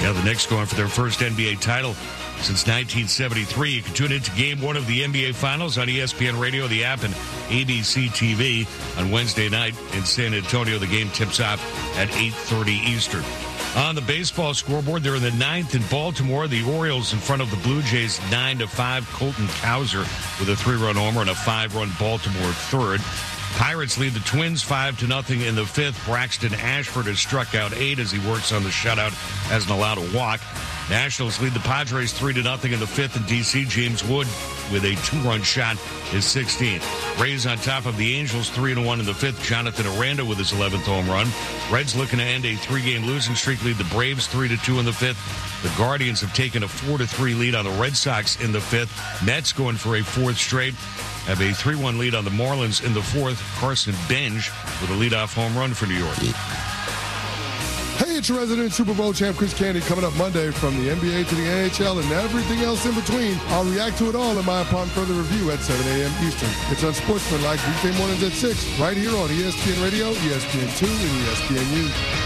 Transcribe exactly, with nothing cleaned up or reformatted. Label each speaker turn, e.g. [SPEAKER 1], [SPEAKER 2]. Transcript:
[SPEAKER 1] Yeah, the Knicks going for their first N B A title since nineteen seventy-three. You can tune into game one of the N B A Finals on E S P N Radio, the app, and A B C T V on Wednesday night in San Antonio. The game tips off at eight thirty Eastern. On the baseball scoreboard, they're in the ninth in Baltimore. The Orioles in front of the Blue Jays, nine to five. Colton Cowser with a three-run homer and a five-run Baltimore third. Pirates lead the Twins five to nothing in the fifth. Braxton Ashford has struck out eight as he works on the shutout, hasn't allowed a walk. Nationals lead the Padres three to nothing in the fifth in D C. James Wood with a two-run shot is sixteenth. Rays on top of the Angels three to one in the fifth. Jonathan Aranda with his eleventh home run. Reds looking to end a three-game losing streak, lead the Braves three to two in the fifth. The Guardians have taken a four to three lead on the Red Sox in the fifth. Mets going for a fourth straight. Have a three one lead on the Marlins in the fourth. Carson Benj with a leadoff home run for New York.
[SPEAKER 2] Hey, it's your resident Super Bowl champ Chris Candy coming up Monday from the N B A to the N H L and everything else in between. I'll react to it all in my upon further review at seven a.m. Eastern. It's Unsportsmanlike weekday mornings at six right here on E S P N Radio, E S P N two, and E S P N U.